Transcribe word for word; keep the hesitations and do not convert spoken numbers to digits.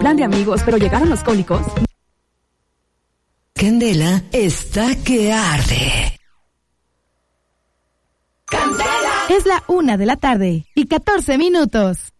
plan de amigos, pero llegaron los cólicos. Candela está que arde. Es la una de la tarde y catorce minutos.